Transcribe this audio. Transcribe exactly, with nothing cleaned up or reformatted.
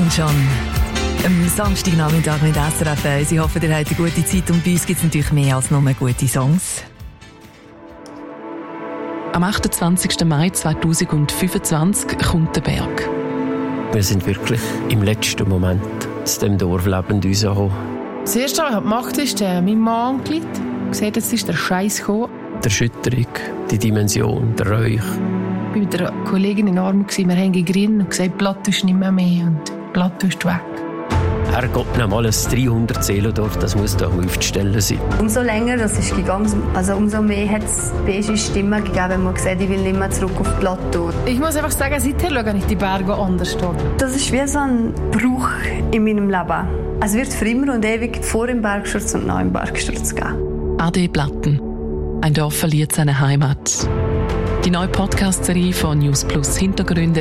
Elton John. Am Samstagnachmittag mit S R F eins. Ich hoffe, ihr habt eine gute Zeit und bei uns gibt es natürlich mehr als nur gute Songs. Am achtundzwanzigsten Mai zweitausendfünfundzwanzig kommt der Berg. Wir sind wirklich im letzten Moment aus dem Dorf lebend rausgekommen. Das Erste, was ich gemacht habe, ist äh, meinem Mann angerufen und gesagt, jetzt ist der Scheiß gekommen. Die Erschütterung, die Dimension, der Räuch. Ich war mit einer Kollegin in Arm, wir haben gegrinnt und gesagt, Platt ist nicht mehr mehr und Platt ist weg. Herrgott, noch mal ein dreihundert Seelendorf, das muss doch aufzustellen sein. Umso länger das ist gegangen, also umso mehr hat es beige Stimmen gegeben, wenn man gesagt, ich will nicht mehr zurück auf das Plateau. Ich muss einfach sagen, seither schaue ich die Berge anders an. Das ist wie so ein Bruch in meinem Leben. Es wird für immer und ewig vor dem Bergsturz und nach dem Bergsturz geben. Ade Platten. Ein Dorf verliert seine Heimat. Die neue Podcast-Serie von News Plus Hintergründe